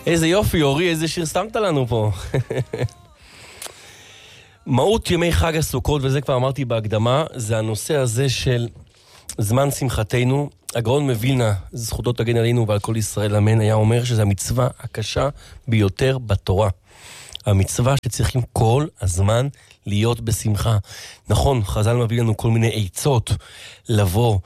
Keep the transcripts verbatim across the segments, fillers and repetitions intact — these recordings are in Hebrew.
איזה יופי, אורי, איזה שיר שמת לנו פה. מהות ימי חג הסוכות, וזה כבר אמרתי בהקדמה, זה הנושא הזה של זמן שמחתנו. הגאון מווילנה, זכותו תגן עלינו ועל כל ישראל אמן, היה אומר שזו המצווה הקשה ביותר בתורה. המצווה שצריכים כל הזמן להיות בשמחה. נכון, חז"ל מביא לנו כל מיני עצות לבוא,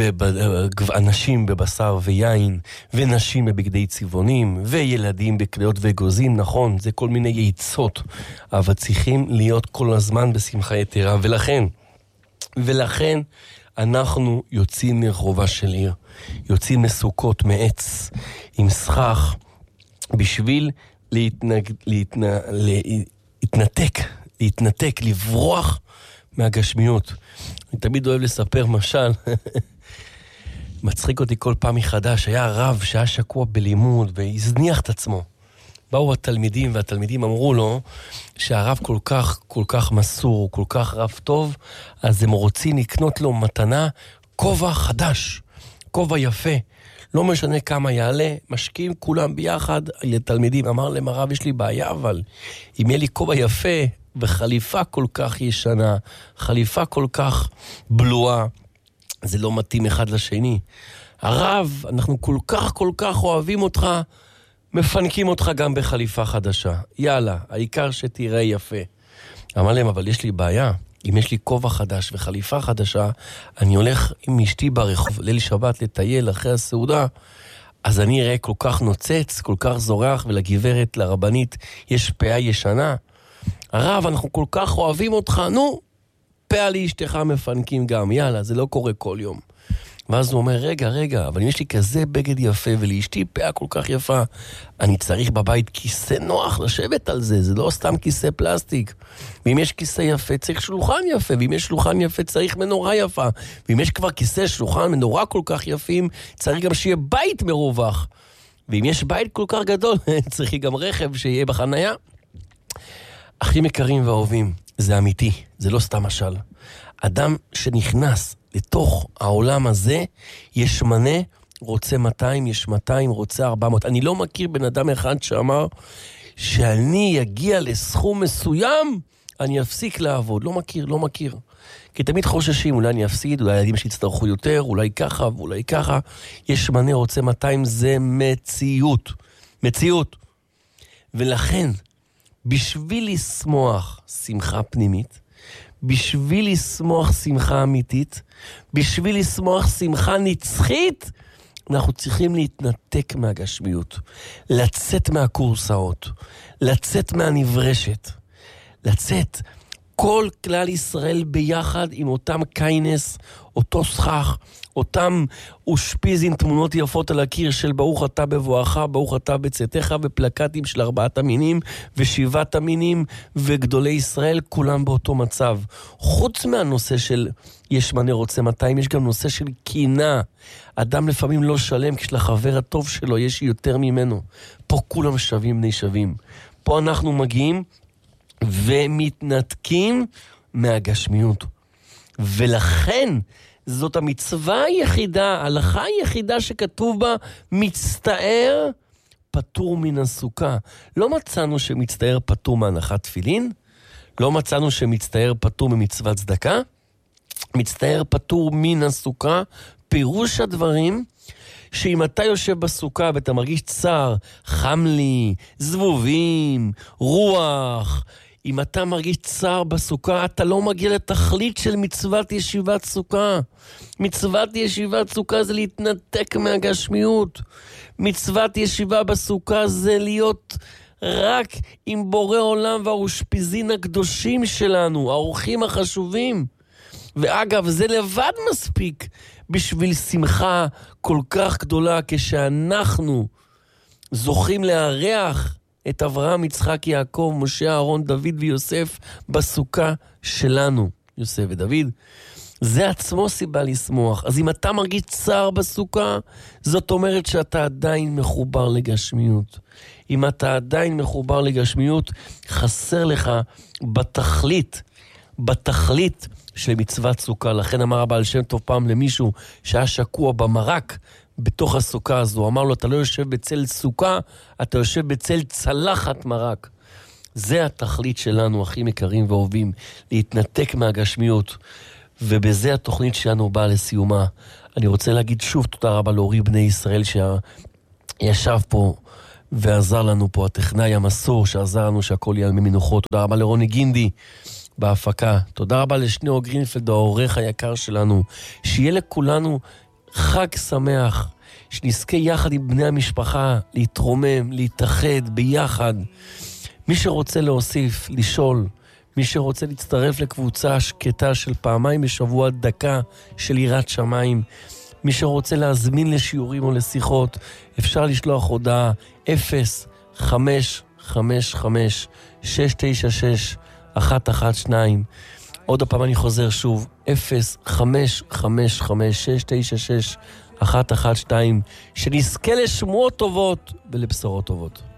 ואנשים בבשר ויין, ונשים בבגדי צבעונים, וילדים בכליות וגוזים, נכון, זה כל מיני עצות, אבל צריכים להיות כל הזמן בשמחה יתרה, ולכן, ולכן אנחנו יוצאים מרחובה של עיר, יוצאים מסוכות מעץ, עם סכך, בשביל להתנג... להתנ... להתנתק, להתנתק, לברוח מהגשמיות. אני תמיד אוהב לספר משל, מצחיק אותי כל פעם מחדש, היה רב שהיה שקוע בלימוד והזניח את עצמו. באו התלמידים והתלמידים אמרו לו שהרב כל כך, כל כך מסור, כל כך רב טוב, אז הם רוצים לקנות לו מתנה, כובע חדש, כובע יפה. לא משנה כמה יעלה, משקיעים כולם ביחד, התלמידים אמר להם, הרב יש לי בעיה, אבל אם יהיה לי כובע יפה וחליפה כל כך ישנה, חליפה כל כך בלועה, זה לא מתאים אחד לשני. הרב, אנחנו כל כך כל כך אוהבים אותך, מפנקים אותך גם בחליפה חדשה. יאללה, העיקר שתראה יפה. אמר להם, אבל יש לי בעיה. אם יש לי כובע חדש וחליפה חדשה, אני הולך עם אשתי ברחוב ליל שבת לטייל אחרי הסעודה, אז אני אראה כל כך נוצץ, כל כך זורח, ולגברת, לרבנית, יש פאה ישנה. הרב, אנחנו כל כך אוהבים אותך, נו, פאה לאשתך מפנקים גם, יאללה, זה לא קורה כל יום. ואז הוא אומר, רגע, רגע, אבל אם יש לי כזה בגד יפה, ולאשתי פאה כל כך יפה, אני צריך בבית כיסא נוח לשבת על זה, זה לא סתם כיסא פלסטיק. ואם יש כיסא יפה, צריך שלוחן יפה, ואם יש שלוחן יפה, צריך מנורה יפה. ואם יש כבר כיסא, שלוחן, מנורה כל כך יפים, צריך גם שיהיה בית מרווח. ואם יש בית כל כך גדול, צריך גם רכב שיהיה בחנייה. אחים יקרים ואהובים, זה אמיתי, זה לא סתם משל. אדם שנכנס לתוך העולם הזה, יש מנה, רוצה מאתיים, יש מאתיים, רוצה ארבע מאות. אני לא מכיר בן אדם אחד שאמר, שאני אגיע לסכום מסוים, אני אפסיק לעבוד. לא מכיר, לא מכיר. כי תמיד חוששים, אולי אני אפסיד, אולי הילדים שיצטרכו יותר, אולי ככה ואולי ככה. יש מנה, רוצה מאתיים, זה מציאות. מציאות. ולכן, בשביל לשמוח שמחה פנימית, בשביל לשמוח שמחה אמיתית, בשביל לשמוח שמחה נצחית, אנחנו צריכים להתנתק מהגשמיות, לצאת מהקורסאות, לצאת מהנברשת, לצאת כל כלל ישראל ביחד עם אותם קיינס, אותו שכח, אותם אושפיזים, תמונות יפות על הקיר של ברוך אתה בבואך, ברוך אתה בצאתך, ופלקטים של ארבעת המינים ושבעת המינים וגדולי ישראל, כולם באותו מצב. חוץ מהנושא של יש מנה רוצה מאתיים, יש גם נושא של קינה. אדם לפעמים לא שלם כשלחבר הטוב שלו יש יותר ממנו. פה כולם שווים בני שווים. פה אנחנו מגיעים ומתנתקים מהגשמיות. ולכן זאת המצווה היחידה, ההלכה היחידה שכתוב בה, מצטער פטור מן הסוכה. לא מצאנו שמצטער פטור מהנחת תפילין, לא מצאנו שמצטער פטור ממצוות צדקה, מצטער פטור מן הסוכה, פירוש הדברים, שאם אתה יושב בסוכה ואתה מרגיש צער, חם לי, זבובים, רוח, אם אתה מרגיש צער בסוכה, אתה לא מגיע לתכלית של מצוות ישיבת סוכה. מצוות ישיבת סוכה זה להתנתק מהגשמיות. מצוות ישיבה בסוכה זה להיות רק עם בורא עולם והאושפיזין הקדושים שלנו, האורחים החשובים. ואגב, זה לבד מספיק בשביל שמחה כל כך גדולה, כשאנחנו זוכים לארח את אברהם, יצחק, יעקב, משה, אהרון, דוד ויוסף בסוכה שלנו. יוסף ודוד. זה עצמו סיבה לשמוח. אז אם אתה מרגיש צער בסוכה, זאת אומרת שאתה עדיין מחובר לגשמיות. אם אתה עדיין מחובר לגשמיות, חסר לך בתכלית, בתכלית של מצוות סוכה. לכן אמר הבעל שם טוב פעם למישהו שהיה שקוע במרק, בתוך הסוכה הזו. הוא אמר לו, אתה לא יושב בצל סוכה, אתה יושב בצל צלחת מרק. זה התכלית שלנו, אחים יקרים ואהובים, להתנתק מהגשמיות, ובזה התוכנית שלנו באה לסיומה. אני רוצה להגיד שוב תודה רבה להורי בני ישראל שישב פה ועזר לנו פה, הטכנאי המסור שעזר לנו שהכל יהיה על מנוחות. תודה רבה לרוני גינדי בהפקה. תודה רבה לשניאור גרינפלד, העורך היקר שלנו. שיהיה לכולנו חג שמח, שנזכה יחד עם בני המשפחה להתרומם, להתאחד ביחד. מי שרוצה להוסיף, לשאול, מי שרוצה להצטרף לקבוצה שקטה של פעמיים בשבוע, דקה של יראת שמיים, מי שרוצה להזמין לשיעורים או לשיחות, אפשר לשלוח הודעה אפס חמש חמש חמש שש תשע שש אחת אחת שתיים. עוד הפעם אני חוזר שוב, אפס חמש חמש חמש שש תשע שש אחת אחת שתיים, שנזכה לשמועות טובות ולבשורות טובות.